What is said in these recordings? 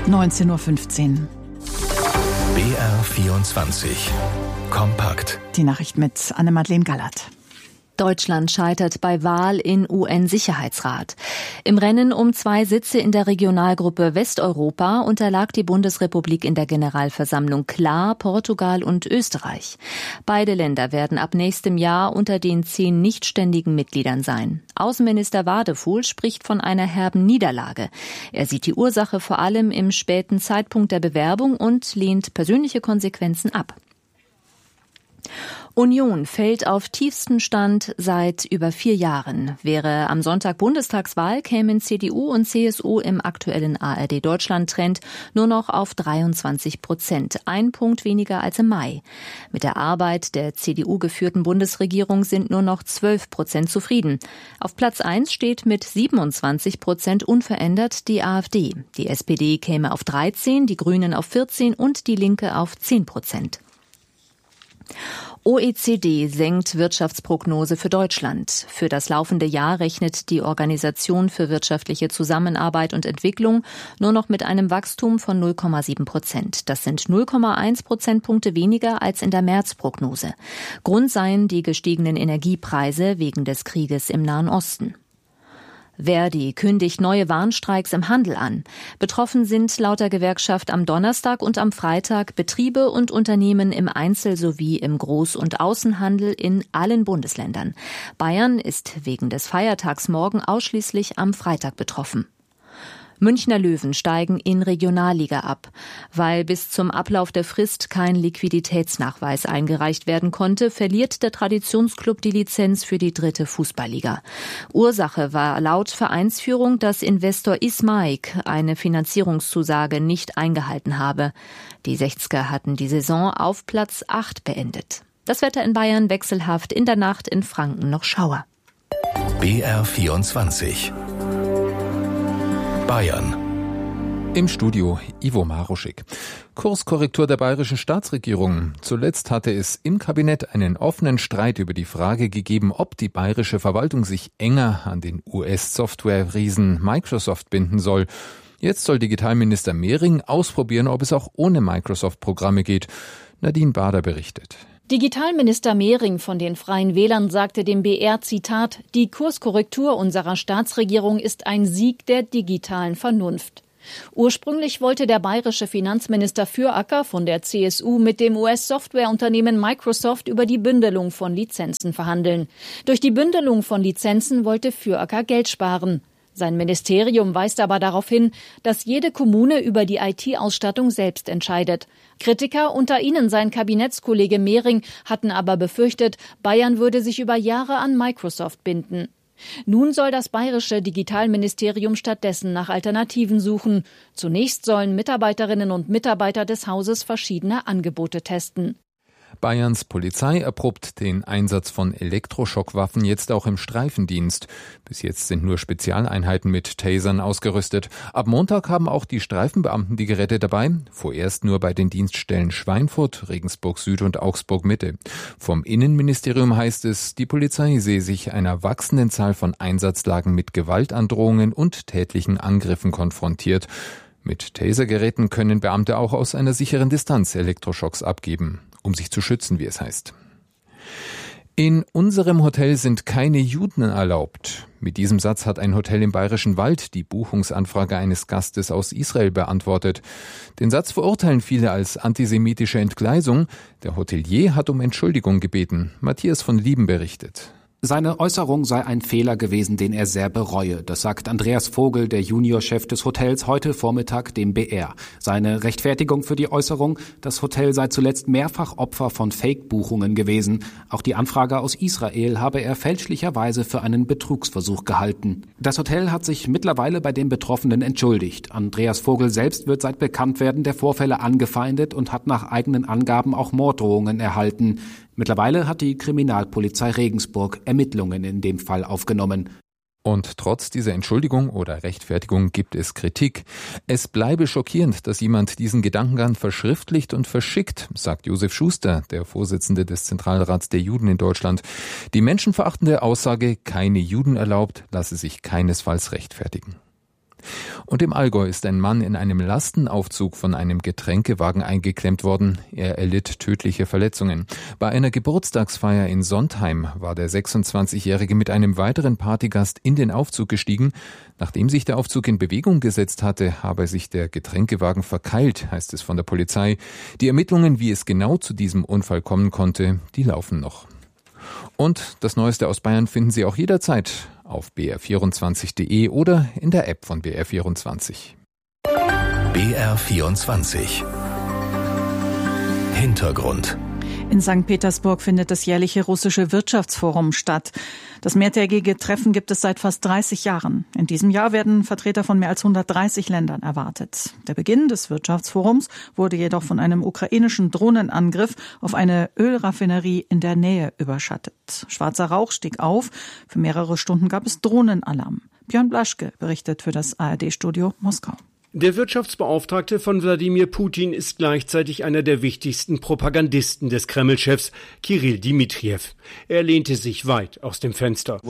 19:15 Uhr. BR24 Kompakt. Die Nachricht mit Anne-Madeleine Gallert. Deutschland scheitert bei Wahl in UN-Sicherheitsrat. Im Rennen um 2 Sitze in der Regionalgruppe Westeuropa unterlag die Bundesrepublik in der Generalversammlung klar Portugal und Österreich. Beide Länder werden ab nächstem Jahr unter den 10 nichtständigen Mitgliedern sein. Außenminister Wadefuhl spricht von einer herben Niederlage. Er sieht die Ursache vor allem im späten Zeitpunkt der Bewerbung und lehnt persönliche Konsequenzen ab. Union fällt auf tiefsten Stand seit über 4 Jahren. Wäre am Sonntag Bundestagswahl, kämen CDU und CSU im aktuellen ARD-Deutschland-Trend nur noch auf 23%, 1 Punkt weniger als im Mai. Mit der Arbeit der CDU-geführten Bundesregierung sind nur noch 12% zufrieden. Auf Platz 1 steht mit 27% unverändert die AfD. Die SPD käme auf 13%, die Grünen auf 14% und die Linke auf 10%. OECD senkt Wirtschaftsprognose für Deutschland. Für das laufende Jahr rechnet die Organisation für wirtschaftliche Zusammenarbeit und Entwicklung nur noch mit einem Wachstum von 0,7%. Das sind 0,1 Prozentpunkte weniger als in der Märzprognose. Grund seien die gestiegenen Energiepreise wegen des Krieges im Nahen Osten. Verdi kündigt neue Warnstreiks im Handel an. Betroffen sind laut der Gewerkschaft am Donnerstag und am Freitag Betriebe und Unternehmen im Einzel- sowie im Groß- und Außenhandel in allen Bundesländern. Bayern ist wegen des Feiertags morgen ausschließlich am Freitag betroffen. Münchner Löwen steigen in Regionalliga ab. Weil bis zum Ablauf der Frist kein Liquiditätsnachweis eingereicht werden konnte, verliert der Traditionsklub die Lizenz für die 3. Fußballliga. Ursache war laut Vereinsführung, dass Investor Ismaik eine Finanzierungszusage nicht eingehalten habe. Die 60er hatten die Saison auf Platz 8 beendet. Das Wetter in Bayern wechselhaft, in der Nacht in Franken noch Schauer. BR24 Bayern. Im Studio Ivo Maruschik. Kurskorrektur der bayerischen Staatsregierung. Zuletzt hatte es im Kabinett einen offenen Streit über die Frage gegeben, ob die bayerische Verwaltung sich enger an den US-Software-Riesen Microsoft binden soll. Jetzt soll Digitalminister Mehring ausprobieren, ob es auch ohne Microsoft-Programme geht. Nadine Bader berichtet. Digitalminister Mehring von den Freien Wählern sagte dem BR, Zitat, die Kurskorrektur unserer Staatsregierung ist ein Sieg der digitalen Vernunft. Ursprünglich wollte der bayerische Finanzminister Füracker von der CSU mit dem US-Softwareunternehmen Microsoft über die Bündelung von Lizenzen verhandeln. Durch die Bündelung von Lizenzen wollte Füracker Geld sparen. Sein Ministerium weist aber darauf hin, dass jede Kommune über die IT-Ausstattung selbst entscheidet. Kritiker, unter ihnen sein Kabinettskollege Mehring, hatten aber befürchtet, Bayern würde sich über Jahre an Microsoft binden. Nun soll das bayerische Digitalministerium stattdessen nach Alternativen suchen. Zunächst sollen Mitarbeiterinnen und Mitarbeiter des Hauses verschiedene Angebote testen. Bayerns Polizei erprobt den Einsatz von Elektroschockwaffen jetzt auch im Streifendienst. Bis jetzt sind nur Spezialeinheiten mit Tasern ausgerüstet. Ab Montag haben auch die Streifenbeamten die Geräte dabei. Vorerst nur bei den Dienststellen Schweinfurt, Regensburg Süd und Augsburg Mitte. Vom Innenministerium heißt es, die Polizei sehe sich einer wachsenden Zahl von Einsatzlagen mit Gewaltandrohungen und tätlichen Angriffen konfrontiert. Mit Tasergeräten können Beamte auch aus einer sicheren Distanz Elektroschocks abgeben, um sich zu schützen, wie es heißt. In unserem Hotel sind keine Juden erlaubt. Mit diesem Satz hat ein Hotel im Bayerischen Wald die Buchungsanfrage eines Gastes aus Israel beantwortet. Den Satz verurteilen viele als antisemitische Entgleisung. Der Hotelier hat um Entschuldigung gebeten. Matthias von Lieben berichtet. Seine Äußerung sei ein Fehler gewesen, den er sehr bereue. Das sagt Andreas Vogel, der Juniorchef des Hotels, heute Vormittag dem BR. Seine Rechtfertigung für die Äußerung: Das Hotel sei zuletzt mehrfach Opfer von Fake-Buchungen gewesen. Auch die Anfrage aus Israel habe er fälschlicherweise für einen Betrugsversuch gehalten. Das Hotel hat sich mittlerweile bei den Betroffenen entschuldigt. Andreas Vogel selbst wird seit Bekanntwerden der Vorfälle angefeindet und hat nach eigenen Angaben auch Morddrohungen erhalten. Mittlerweile hat die Kriminalpolizei Regensburg Ermittlungen in dem Fall aufgenommen. Und trotz dieser Entschuldigung oder Rechtfertigung gibt es Kritik. Es bleibe schockierend, dass jemand diesen Gedankengang verschriftlicht und verschickt, sagt Josef Schuster, der Vorsitzende des Zentralrats der Juden in Deutschland. Die menschenverachtende Aussage, keine Juden erlaubt, lasse sich keinesfalls rechtfertigen. Und im Allgäu ist ein Mann in einem Lastenaufzug von einem Getränkewagen eingeklemmt worden. Er erlitt tödliche Verletzungen. Bei einer Geburtstagsfeier in Sontheim war der 26-Jährige mit einem weiteren Partygast in den Aufzug gestiegen. Nachdem sich der Aufzug in Bewegung gesetzt hatte, habe sich der Getränkewagen verkeilt, heißt es von der Polizei. Die Ermittlungen, wie es genau zu diesem Unfall kommen konnte, die laufen noch. Und das Neueste aus Bayern finden Sie auch jederzeit auf br24.de oder in der App von BR24. BR24 Hintergrund. In St. Petersburg findet das jährliche russische Wirtschaftsforum statt. Das mehrtägige Treffen gibt es seit fast 30 Jahren. In diesem Jahr werden Vertreter von mehr als 130 Ländern erwartet. Der Beginn des Wirtschaftsforums wurde jedoch von einem ukrainischen Drohnenangriff auf eine Ölraffinerie in der Nähe überschattet. Schwarzer Rauch stieg auf. Für mehrere Stunden gab es Drohnenalarm. Björn Blaschke berichtet für das ARD-Studio Moskau. Der Wirtschaftsbeauftragte von Wladimir Putin ist gleichzeitig einer der wichtigsten Propagandisten des Kreml-Chefs, Kirill Dmitrijew. Er lehnte sich weit aus dem Fenster.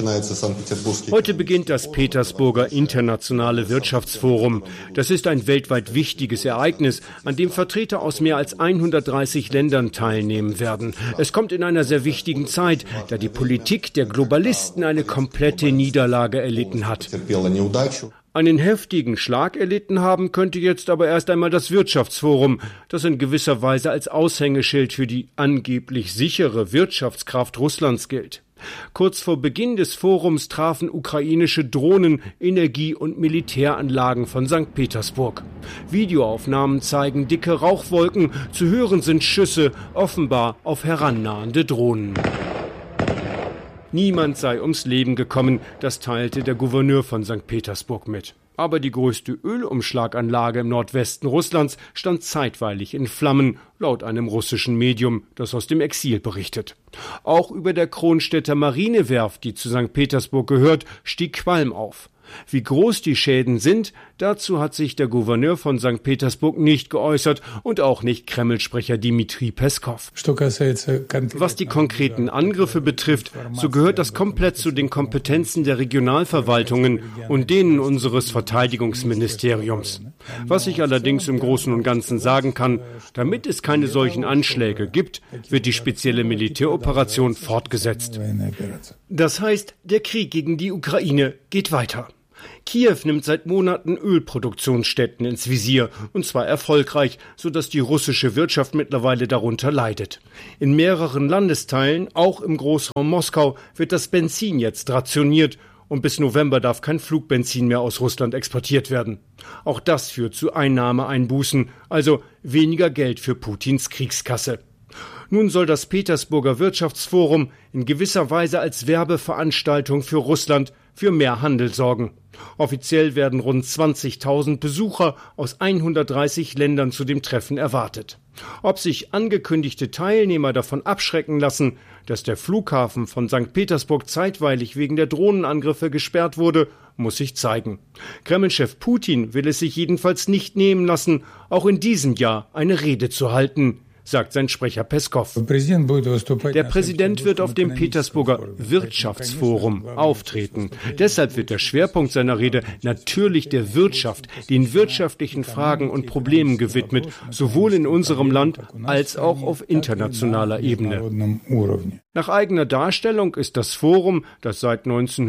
Heute beginnt das Petersburger Internationale Wirtschaftsforum. Das ist ein weltweit wichtiges Ereignis, an dem Vertreter aus mehr als 130 Ländern teilnehmen werden. Es kommt in einer sehr wichtigen Zeit, da die Politik der Globalisten eine komplette Niederlage erlitten hat. Einen heftigen Schlag erlitten haben könnte jetzt aber erst einmal das Wirtschaftsforum, das in gewisser Weise als Aushängeschild für die angeblich sichere Wirtschaftskraft Russlands gilt. Kurz vor Beginn des Forums trafen ukrainische Drohnen Energie- und Militäranlagen von St. Petersburg. Videoaufnahmen zeigen dicke Rauchwolken, zu hören sind Schüsse, offenbar auf herannahende Drohnen. Niemand sei ums Leben gekommen, das teilte der Gouverneur von St. Petersburg mit. Aber die größte Ölumschlaganlage im Nordwesten Russlands stand zeitweilig in Flammen, laut einem russischen Medium, das aus dem Exil berichtet. Auch über der Kronstädter Marinewerft, die zu St. Petersburg gehört, stieg Qualm auf. Wie groß die Schäden sind, dazu hat sich der Gouverneur von St. Petersburg nicht geäußert und auch nicht Kreml-Sprecher Dmitri Peskov. Was die konkreten Angriffe betrifft, so gehört das komplett zu den Kompetenzen der Regionalverwaltungen und denen unseres Verteidigungsministeriums. Was ich allerdings im Großen und Ganzen sagen kann, damit es keine solchen Anschläge gibt, wird die spezielle Militäroperation fortgesetzt. Das heißt, der Krieg gegen die Ukraine geht weiter. Kiew nimmt seit Monaten Ölproduktionsstätten ins Visier, und zwar erfolgreich, sodass die russische Wirtschaft mittlerweile darunter leidet. In mehreren Landesteilen, auch im Großraum Moskau, wird das Benzin jetzt rationiert und bis November darf kein Flugbenzin mehr aus Russland exportiert werden. Auch das führt zu Einnahmeeinbußen, also weniger Geld für Putins Kriegskasse. Nun soll das Petersburger Wirtschaftsforum in gewisser Weise als Werbeveranstaltung für Russland für mehr Handel sorgen. Offiziell werden rund 20.000 Besucher aus 130 Ländern zu dem Treffen erwartet. Ob sich angekündigte Teilnehmer davon abschrecken lassen, dass der Flughafen von St. Petersburg zeitweilig wegen der Drohnenangriffe gesperrt wurde, muss sich zeigen. Kreml-Chef Putin will es sich jedenfalls nicht nehmen lassen, auch in diesem Jahr eine Rede zu halten, sagt sein Sprecher Peskov. Der Präsident wird auf dem Petersburger Wirtschaftsforum auftreten. Deshalb wird der Schwerpunkt seiner Rede natürlich der Wirtschaft, den wirtschaftlichen Fragen und Problemen gewidmet, sowohl in unserem Land als auch auf internationaler Ebene. Nach eigener Darstellung ist das Forum, das seit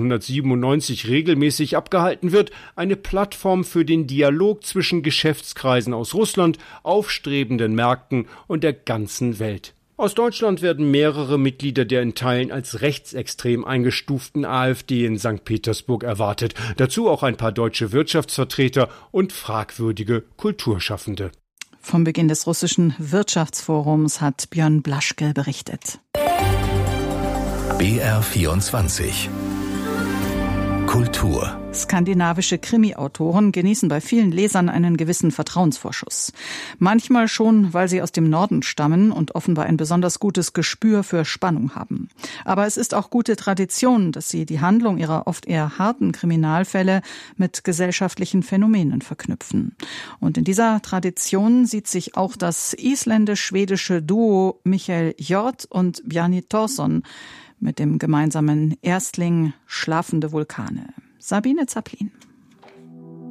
1997 regelmäßig abgehalten wird, eine Plattform für den Dialog zwischen Geschäftskreisen aus Russland, aufstrebenden Märkten und der ganzen Welt. Aus Deutschland werden mehrere Mitglieder der in Teilen als rechtsextrem eingestuften AfD in St. Petersburg erwartet. Dazu auch ein paar deutsche Wirtschaftsvertreter und fragwürdige Kulturschaffende. Vom Beginn des russischen Wirtschaftsforums hat Björn Blaschke berichtet. BR24 Kultur. Skandinavische Krimi-Autoren genießen bei vielen Lesern einen gewissen Vertrauensvorschuss. Manchmal schon, weil sie aus dem Norden stammen und offenbar ein besonders gutes Gespür für Spannung haben. Aber es ist auch gute Tradition, dass sie die Handlung ihrer oft eher harten Kriminalfälle mit gesellschaftlichen Phänomenen verknüpfen. Und in dieser Tradition sieht sich auch das isländisch-schwedische Duo Michael Hjort und Bjarni Thorsson mit dem gemeinsamen Erstling Schlafende Vulkane. Sabine Zaplin.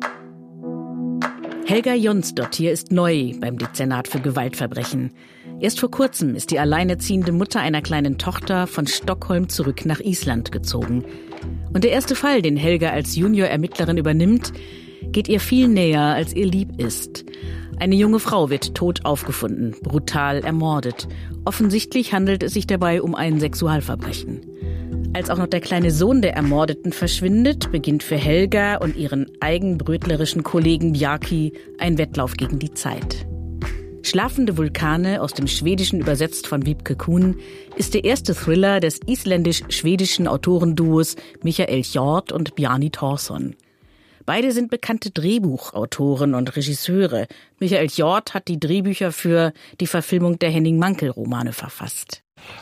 Helga Jonsdottir ist neu beim Dezernat für Gewaltverbrechen. Erst vor kurzem ist die alleinerziehende Mutter einer kleinen Tochter von Stockholm zurück nach Island gezogen. Und der erste Fall, den Helga als Junior-Ermittlerin übernimmt, geht ihr viel näher, als ihr lieb ist. Eine junge Frau wird tot aufgefunden, brutal ermordet. Offensichtlich handelt es sich dabei um ein Sexualverbrechen. Als auch noch der kleine Sohn der Ermordeten verschwindet, beginnt für Helga und ihren eigenbrötlerischen Kollegen Bjarki ein Wettlauf gegen die Zeit. Schlafende Vulkane, aus dem Schwedischen übersetzt von Wiebke Kuhn, ist der erste Thriller des isländisch-schwedischen Autorenduos Michael Hjort und Bjarni Thorsson. Beide sind bekannte Drehbuchautoren und Regisseure. Michael Hjort hat die Drehbücher für die Verfilmung der Henning-Mankell-Romane verfasst.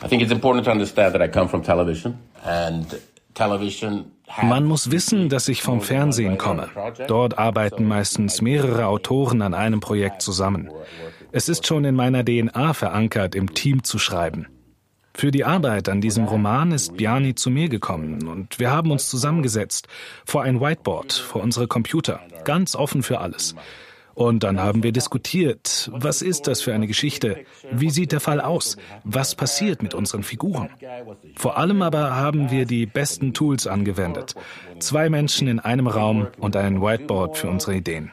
Man muss wissen, dass ich vom Fernsehen komme. Dort arbeiten meistens mehrere Autoren an einem Projekt zusammen. Es ist schon in meiner DNA verankert, im Team zu schreiben. Für die Arbeit an diesem Roman ist Bjarni zu mir gekommen und wir haben uns zusammengesetzt vor ein Whiteboard, vor unsere Computer, ganz offen für alles. Und dann haben wir diskutiert, was ist das für eine Geschichte? Wie sieht der Fall aus? Was passiert mit unseren Figuren? Vor allem aber haben wir die besten Tools angewendet. 2 Menschen in einem Raum und ein Whiteboard für unsere Ideen.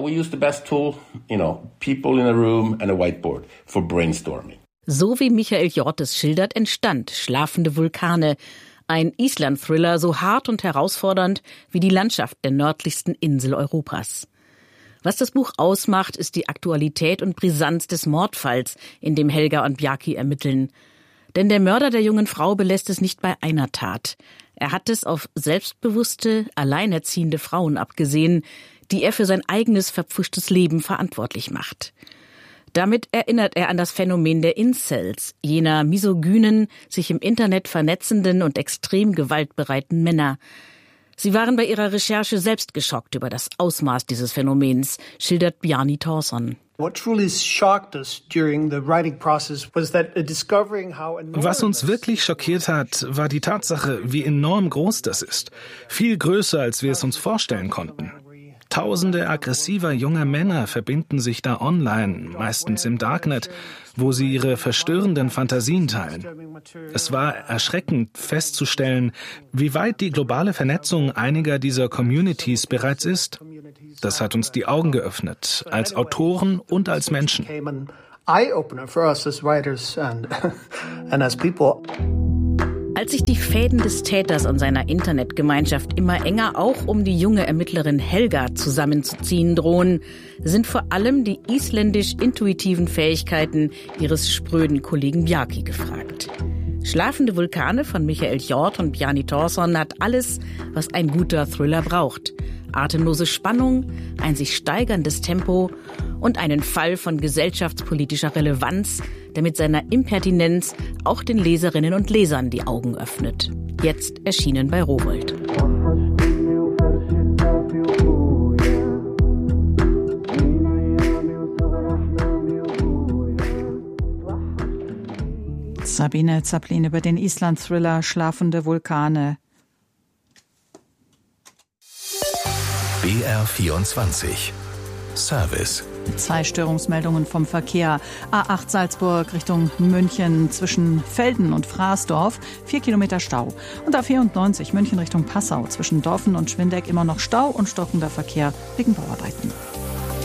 So wie Michael Hjort es schildert, entstand Schlafende Vulkane. Ein Island-Thriller so hart und herausfordernd wie die Landschaft der nördlichsten Insel Europas. Was das Buch ausmacht, ist die Aktualität und Brisanz des Mordfalls, in dem Helga und Bjarki ermitteln. Denn der Mörder der jungen Frau belässt es nicht bei einer Tat. Er hat es auf selbstbewusste, alleinerziehende Frauen abgesehen, die er für sein eigenes verpfuschtes Leben verantwortlich macht. Damit erinnert er an das Phänomen der Incels, jener misogynen, sich im Internet vernetzenden und extrem gewaltbereiten Männer. Sie waren bei ihrer Recherche selbst geschockt über das Ausmaß dieses Phänomens, schildert Bjarni Thorsson. Was uns wirklich schockiert hat, war die Tatsache, wie enorm groß das ist. Viel größer, als wir es uns vorstellen konnten. Tausende aggressiver junger Männer verbinden sich da online, meistens im Darknet, wo sie ihre verstörenden Fantasien teilen. Es war erschreckend festzustellen, wie weit die globale Vernetzung einiger dieser Communities bereits ist. Das hat uns die Augen geöffnet, als Autoren und als Menschen. Als sich die Fäden des Täters und seiner Internetgemeinschaft immer enger auch um die junge Ermittlerin Helga zusammenzuziehen drohen, sind vor allem die isländisch-intuitiven Fähigkeiten ihres spröden Kollegen Bjarki gefragt. Schlafende Vulkane von Michael Hjort und Bjarni Thorsson hat alles, was ein guter Thriller braucht. Atemlose Spannung, ein sich steigerndes Tempo und einen Fall von gesellschaftspolitischer Relevanz, der mit seiner Impertinenz auch den Leserinnen und Lesern die Augen öffnet. Jetzt erschienen bei Rowohlt. Sabine Zaplin über den Island-Thriller Schlafende Vulkane. BR24 Service. 2 Störungsmeldungen vom Verkehr. A8 Salzburg Richtung München zwischen Velden und Fraßdorf 4 Kilometer Stau. Und A94 München Richtung Passau zwischen Dorfen und Schwindeck immer noch Stau und stockender Verkehr wegen Bauarbeiten.